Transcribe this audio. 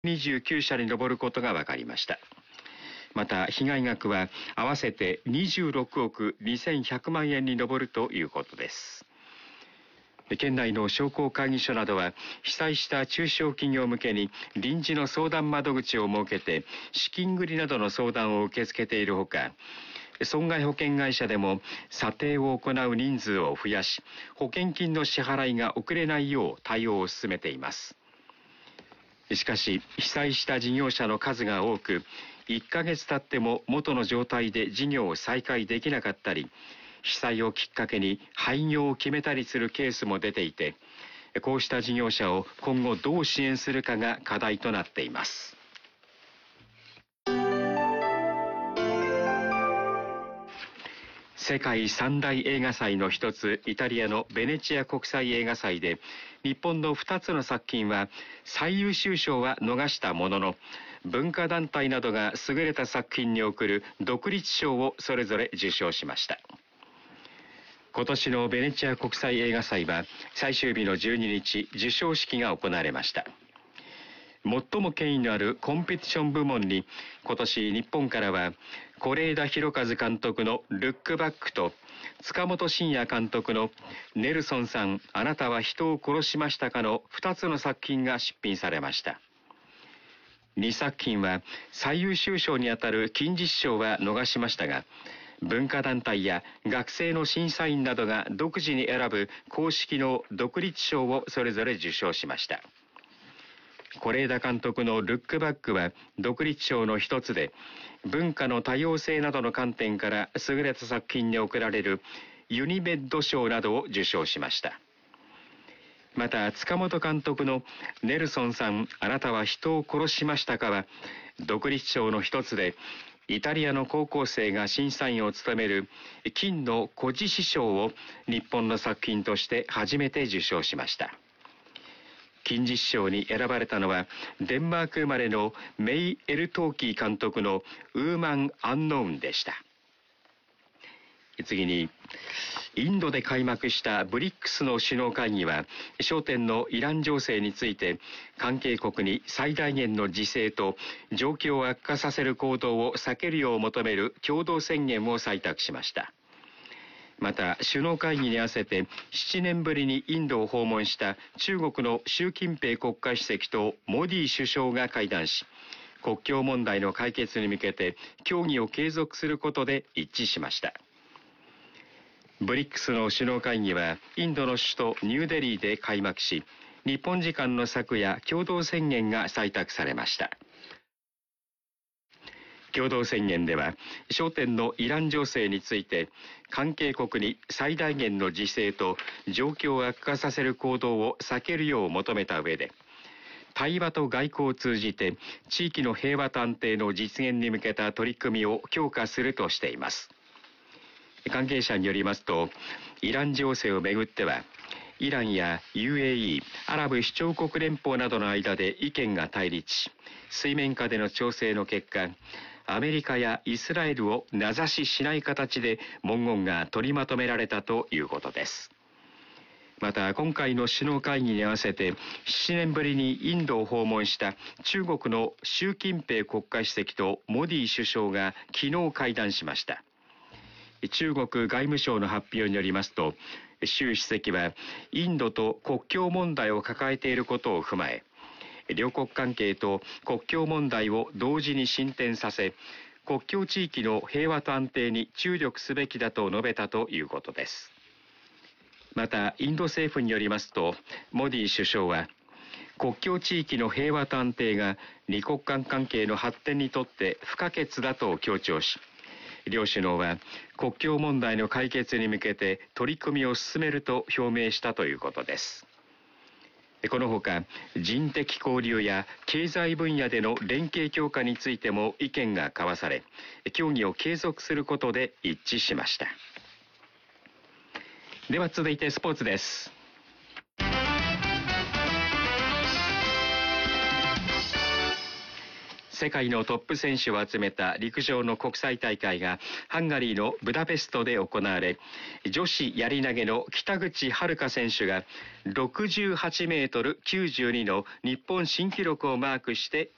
29社に上ることが分かりました。また被害額は合わせて26億2100万円に上るということです。県内の商工会議所などは被災した中小企業向けに臨時の相談窓口を設けて資金繰りなどの相談を受け付けているほか、損害保険会社でも査定を行う人数を増やし、保険金の支払いが遅れないよう対応を進めています。しかし被災した事業者の数が多く、1ヶ月経っても元の状態で事業を再開できなかったり、被災をきっかけに廃業を決めたりするケースも出ていて、こうした事業者を今後どう支援するかが課題となっています。世界三大映画祭の一つ、イタリアのベネチア国際映画祭で日本の2つの作品は最優秀賞は逃したものの、文化団体などが優れた作品に贈る独立賞をそれぞれ受賞しました。今年のベネチア国際映画祭は最終日の12日、授賞式が行われました。最も権威のあるコンペティション部門に今年日本からは是枝裕和監督のルックバックと塚本慎也監督のネルソンさん、あなたは人を殺しましたかの2つの作品が出品されました。2作品は最優秀賞にあたる金獅子賞は逃しましたが、文化団体や学生の審査員などが独自に選ぶ公式の独立賞をそれぞれ受賞しました。是枝監督のルックバックは独立賞の一つで、文化の多様性などの観点から優れた作品に贈られるユニメッド賞などを受賞しました。また塚本監督のネルソンさん、あなたは人を殺しましたかは独立賞の一つで、イタリアの高校生が審査員を務める金の小獅子賞を日本の作品として初めて受賞しました。金獅子賞に選ばれたのはデンマーク生まれのメイ・エルトーキー監督のウーマン・アンノーンでした。次に、インドで開幕したブリックスの首脳会議は焦点のイラン情勢について関係国に最大限の自制と状況を悪化させる行動を避けるよう求める共同宣言を採択しました。また首脳会議に合わせて7年ぶりにインドを訪問した中国の習近平国家主席とモディ首相が会談し、国境問題の解決に向けて協議を継続することで一致しました。ブリックスの首脳会議はインドの首都ニューデリーで開幕し、日本時間の昨夜共同宣言が採択されました。共同宣言では焦点のイラン情勢について関係国に最大限の自制と状況を悪化させる行動を避けるよう求めた上で、対話と外交を通じて地域の平和と安定の実現に向けた取り組みを強化するとしています。関係者によりますと、イラン情勢をめぐってはイランや UAE アラブ首長国連邦などの間で意見が対立し、水面下での調整の結果、アメリカやイスラエルを名指ししない形で文言が取りまとめられたということです。また今回の首脳会議に合わせて7年ぶりにインドを訪問した中国の習近平国家主席とモディ首相が昨日会談しました。中国外務省の発表によりますと、習主席はインドと国境問題を抱えていることを踏まえ、両国関係と国境問題を同時に進展させ、国境地域の平和と安定に注力すべきだと述べたということです。またインド政府によりますと、モディ首相は国境地域の平和と安定が二国間関係の発展にとって不可欠だと強調し、両首脳は国境問題の解決に向けて取り組みを進めると表明したということです。このほか人的交流や経済分野での連携強化についても意見が交わされ、協議を継続することで一致しました。では続いてスポーツです。世界のトップ選手を集めた陸上の国際大会がハンガリーのブダペストで行われ、女子やり投げの北口榛花選手が68メートル92の日本新記録をマークして